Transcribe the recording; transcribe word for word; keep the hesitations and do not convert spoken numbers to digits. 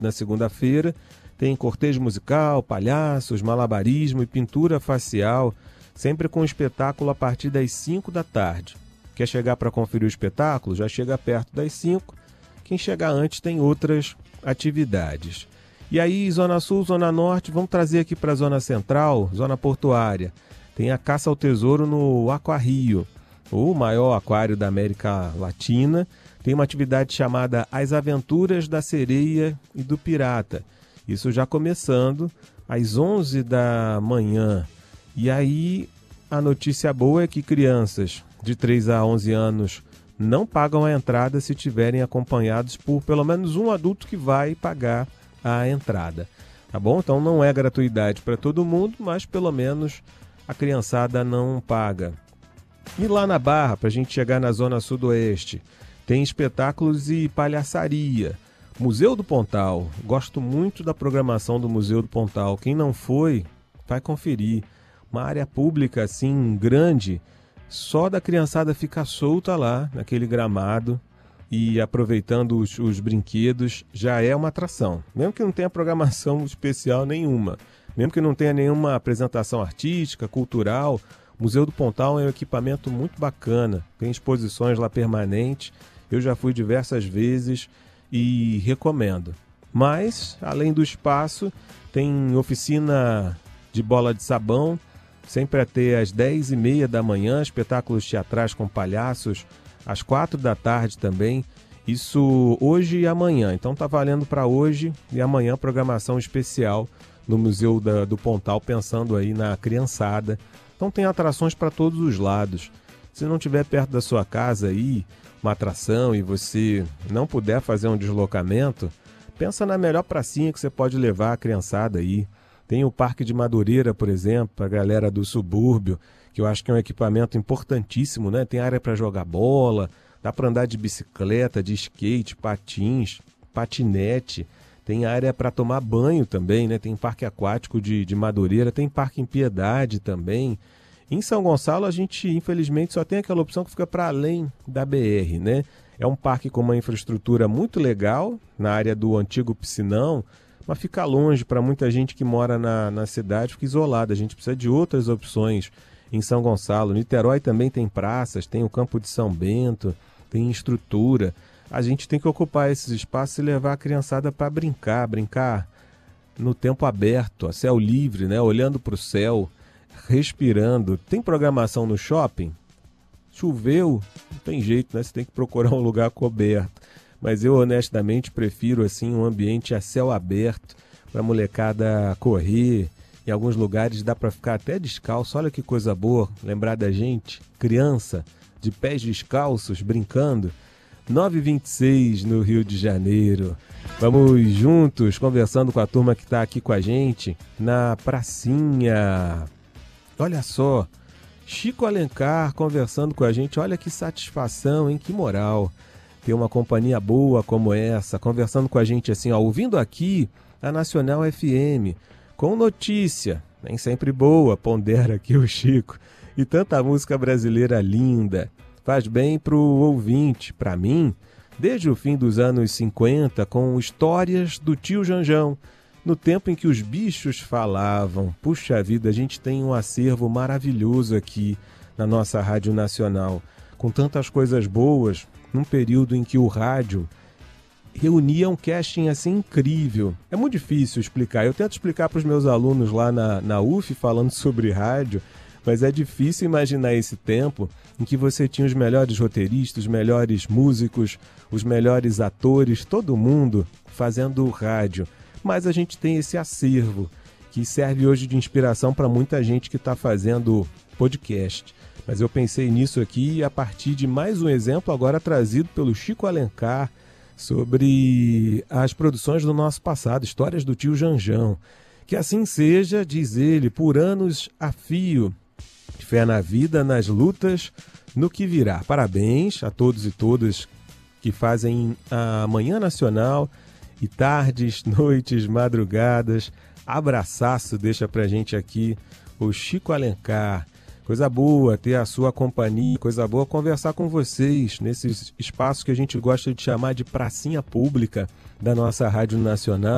Na segunda-feira tem cortejo musical, palhaços, malabarismo e pintura facial, sempre com espetáculo a partir das cinco da tarde. Quer chegar para conferir o espetáculo? Já chega perto das cinco. Quem chegar antes tem outras atividades. E aí, Zona Sul, Zona Norte, vamos trazer aqui para a Zona Central, Zona Portuária. Tem a caça ao tesouro no Aquarrio, o maior aquário da América Latina. Tem uma atividade chamada As Aventuras da Sereia e do Pirata. Isso já começando às onze da manhã. E aí, a notícia boa é que crianças de três a onze anos não pagam a entrada se tiverem acompanhados por pelo menos um adulto que vai pagar a entrada. Tá bom? Então não é gratuidade para todo mundo, mas pelo menos a criançada não paga. E lá na Barra, para a gente chegar na Zona Sudoeste, tem espetáculos e palhaçaria. Museu do Pontal. Gosto muito da programação do Museu do Pontal. Quem não foi, vai conferir. Uma área pública assim grande, só da criançada ficar solta lá, naquele gramado, e aproveitando os, os brinquedos, já é uma atração. Mesmo que não tenha programação especial nenhuma, mesmo que não tenha nenhuma apresentação artística, cultural, o Museu do Pontal é um equipamento muito bacana, tem exposições lá permanentes, eu já fui diversas vezes e recomendo. Mas, além do espaço, tem oficina de bola de sabão, sempre até às dez e meia da manhã, espetáculos teatrais com palhaços, às quatro da tarde também, isso hoje e amanhã. Então tá valendo para hoje e amanhã programação especial no Museu da, do Pontal, pensando aí na criançada. Então tem atrações para todos os lados. Se não tiver perto da sua casa aí uma atração e você não puder fazer um deslocamento, pensa na melhor pracinha que você pode levar a criançada aí. Tem o Parque de Madureira, por exemplo, para a galera do subúrbio, que eu acho que é um equipamento importantíssimo, né? Tem área para jogar bola, dá para andar de bicicleta, de skate, patins, patinete. Tem área para tomar banho também, né? Tem parque aquático de, de Madureira, tem parque em Piedade também. Em São Gonçalo, a gente, infelizmente, só tem aquela opção que fica para além da B R, né? É um parque com uma infraestrutura muito legal, na área do antigo Piscinão, mas fica longe para muita gente que mora na, na cidade, fica isolada. A gente precisa de outras opções em São Gonçalo. Niterói também tem praças, tem o Campo de São Bento, tem estrutura. A gente tem que ocupar esses espaços e levar a criançada para brincar, brincar no tempo aberto, a céu livre, né? Olhando para o céu, respirando. Tem programação no shopping? Choveu? Não tem jeito, né? Você tem que procurar um lugar coberto. Mas eu honestamente prefiro assim um ambiente a céu aberto para a molecada correr. Em alguns lugares dá para ficar até descalço. Olha que coisa boa, lembrar da gente, criança, de pés descalços, brincando. nove e vinte e seis no Rio de Janeiro. Vamos juntos, conversando com a turma que está aqui com a gente na pracinha. Olha só, Chico Alencar conversando com a gente. Olha que satisfação, hein? Que moral. Ter uma companhia boa como essa, conversando com a gente assim, ó, ouvindo aqui a Nacional F M, com notícia, nem sempre boa, pondera aqui o Chico, e tanta música brasileira linda, faz bem pro ouvinte, para mim, desde o fim dos anos cinquenta, com histórias do tio Janjão, no tempo em que os bichos falavam. Puxa vida, a gente tem um acervo maravilhoso aqui na nossa Rádio Nacional, com tantas coisas boas, num período em que o rádio reunia um casting assim incrível. É muito difícil explicar. Eu tento explicar para os meus alunos lá na, na U F, falando sobre rádio, mas é difícil imaginar esse tempo em que você tinha os melhores roteiristas, os melhores músicos, os melhores atores, todo mundo fazendo rádio. Mas a gente tem esse acervo que serve hoje de inspiração para muita gente que está fazendo podcast. Mas eu pensei nisso aqui a partir de mais um exemplo agora trazido pelo Chico Alencar sobre as produções do nosso passado, histórias do tio Janjão. Que assim seja, diz ele, por anos a fio, fé na vida, nas lutas, no que virá. Parabéns a todos e todas que fazem a Manhã Nacional e tardes, noites, madrugadas. Abraçaço deixa pra gente aqui o Chico Alencar. Coisa boa ter a sua companhia, coisa boa conversar com vocês nesses espaços que a gente gosta de chamar de pracinha pública da nossa Rádio Nacional.